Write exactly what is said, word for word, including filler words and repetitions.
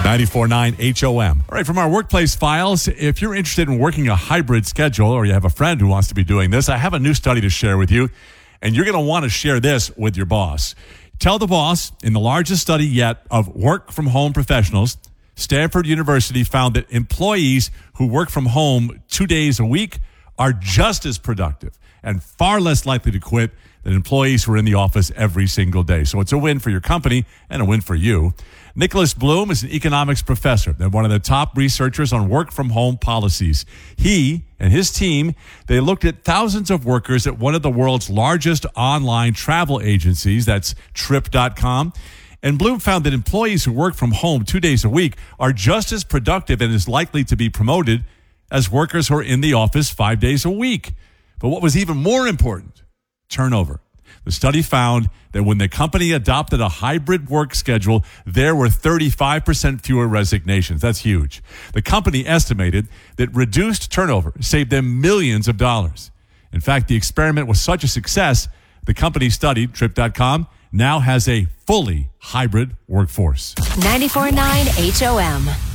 ninety-four point nine H O M. All right, from our workplace files, if you're interested in working a hybrid schedule or you have a friend who wants to be doing this, I have a new study to share with you, and you're going to want to share this with your boss. Tell the boss, in the largest study yet of work-from-home professionals, Stanford University found that employees who work from home two days a week are just as productive and far less likely to quit than employees who are in the office every single day. So it's a win for your company and a win for you. Nicholas Bloom is an economics professor and one of the top researchers on work-from-home policies. He and his team, they looked at thousands of workers at one of the world's largest online travel agencies, that's trip dot com. And Bloom found that employees who work from home two days a week are just as productive and as likely to be promoted as workers who are in the office five days a week. But what was even more important, turnover. The study found that when the company adopted a hybrid work schedule, there were thirty-five percent fewer resignations. That's huge. The company estimated that reduced turnover saved them millions of dollars. In fact, the experiment was such a success, the company studied, trip dot com, now has a fully hybrid workforce. ninety-four point nine H O M.